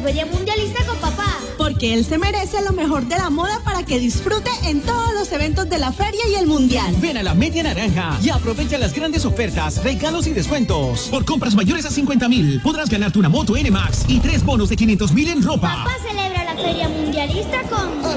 Feria Mundialista con papá. Porque él se merece lo mejor de la moda para que disfrute en todos los eventos de la feria y el mundial. Ven a la Media Naranja y aprovecha las grandes ofertas, regalos y descuentos. Por compras mayores a 50,000 podrás ganarte una moto NMAX y 3 bonos de 500,000 en ropa. Papá celebra la Feria Mundialista con